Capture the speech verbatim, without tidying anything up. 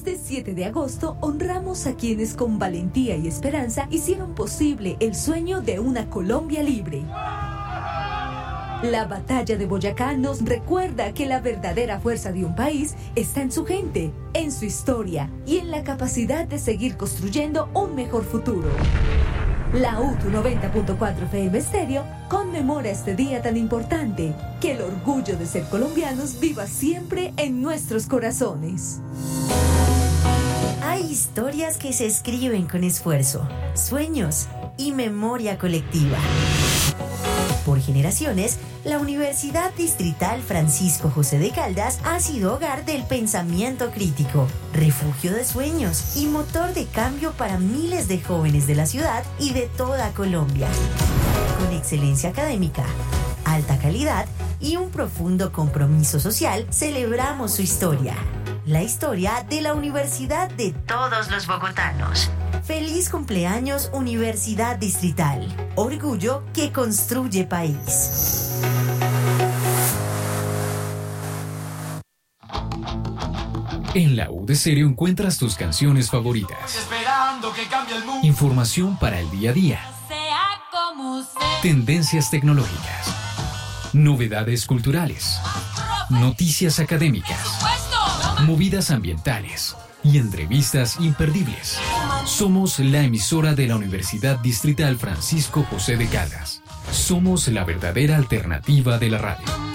Este siete de agosto honramos a quienes con valentía y esperanza hicieron posible el sueño de una Colombia libre. La batalla de Boyacá nos recuerda que la verdadera fuerza de un país está en su gente, en su historia y en la capacidad de seguir construyendo un mejor futuro. La U T U noventa punto cuatro F M Stereo conmemora este día tan importante. Que el orgullo de ser colombianos viva siempre en nuestros corazones. Hay historias que se escriben con esfuerzo, sueños y memoria colectiva. Por generaciones, la Universidad Distrital Francisco José de Caldas ha sido hogar del pensamiento crítico, refugio de sueños y motor de cambio para miles de jóvenes de la ciudad y de toda Colombia. Con excelencia académica, alta calidad y un profundo compromiso social, celebramos su historia. La historia de la Universidad de todos los bogotanos. Feliz cumpleaños, Universidad Distrital. Orgullo que construye país. En la U de Stereo encuentras tus canciones favoritas. Esperando que cambie el mundo. Información para el día a día. Sea como sea. Tendencias tecnológicas. Novedades culturales. Noticias académicas. Movidas ambientales. Y entrevistas imperdibles. Somos la emisora de la Universidad Distrital Francisco José de Caldas. Somos la verdadera alternativa de la radio.